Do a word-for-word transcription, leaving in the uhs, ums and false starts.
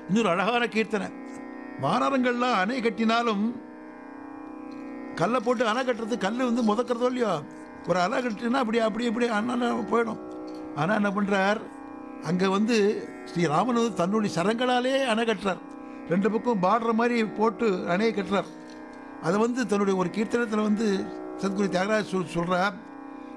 இன்னொரு அழகான கீர்த்தனை. வானரங்கள்லாம் அணை கட்டினாலும் கல்லை போட்டு அணை கட்டுறது, கல் வந்து முதக்கிறதோ இல்லையோ, ஒரு அணை கட்டினா அப்படி அப்படி இப்படி அண்ணா போயிடும். ஆனால் என்ன பண்ணுறார், அங்கே வந்து ஸ்ரீராமன் வந்து தன்னுடைய சரங்களாலே அணை கட்டுறார். ரெண்டு பக்கம் பார்டர் மாதிரி போட்டு அணையை கட்டுறார். அதை வந்து தன்னுடைய ஒரு கீர்த்தனத்தில் வந்து சத்குரு தியாகராஜ் சொல் சொல்கிறார்,